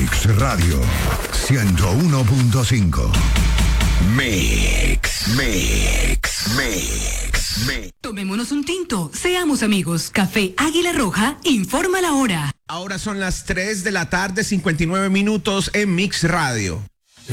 Mix Radio 101.5. Mix. Tomémonos un tinto, seamos amigos. Café Águila Roja informa la hora. Ahora son las 3 de la tarde, 59 minutos en Mix Radio.